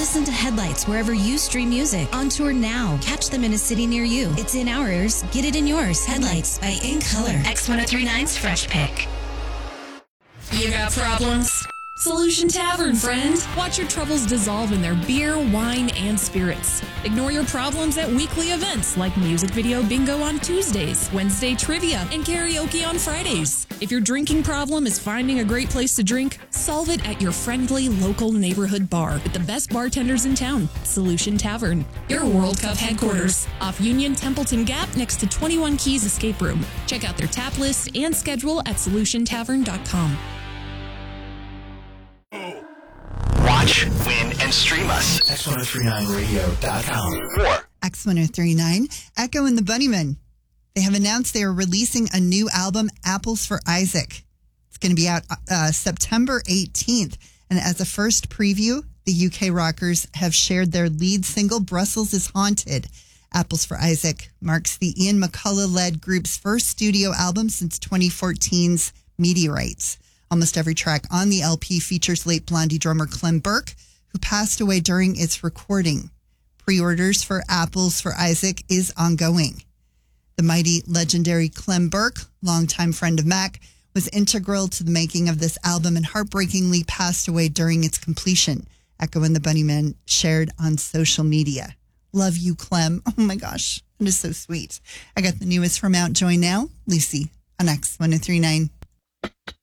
Listen to Headlights wherever you stream music. On tour now. Catch them in a city near you. It's in our ears. Get it in yours. Headlights by In Color. X1039's Fresh Pick. You got problems? Solution Tavern, friend. Watch your troubles dissolve in their beer, wine, and spirits. Ignore your problems at weekly events like music video bingo on Tuesdays, Wednesday trivia, and karaoke on Fridays. If your drinking problem is finding a great place to drink, solve it at your friendly local neighborhood bar with the best bartenders in town. Solution Tavern, your World Cup headquarters. Off Union Templeton Gap next to 21 Keys Escape Room. Check out their tap list and schedule at solutiontavern.com. Watch, win, and stream us. X1039radio.com. Or X1039, Echo and the Bunnymen. They have announced they are releasing a new album, Apples for Isaac. It's going to be out September 18th. And as a first preview, the UK rockers have shared their lead single, Brussels is Haunted. Apples for Isaac marks the Ian McCullough-led group's first studio album since 2014's Meteorites. Almost every track on the LP features late Blondie drummer Clem Burke, who passed away during its recording. Pre-orders for Apples for Isaac is ongoing. The mighty, legendary Clem Burke, longtime friend of Mac, was integral to the making of this album and heartbreakingly passed away during its completion. Echo and the Bunnymen shared on social media. Love you, Clem. Oh my gosh, it is so sweet. I got the newest from Mount Joy now. Lucy on X1039.